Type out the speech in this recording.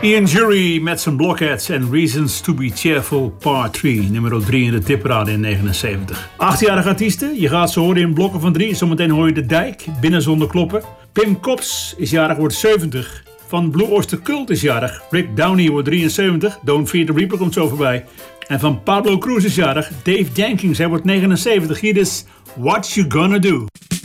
Ian Jury met zijn Blockheads en Reasons to be Cheerful Part 3, nummer 3 in de tipparade in 79. 8-jarige artiesten, je gaat ze horen in blokken van 3. Zometeen hoor je De Dijk, Binnen zonder kloppen. Pim Kops is jarig, wordt 70. Van Blue Oyster Cult is jarig. Rick Downey wordt 73. Don't Fear the Reaper komt zo voorbij. En van Pablo Cruz is jarig. Dave Jenkins, hij wordt 79. Hier is What You Gonna Do.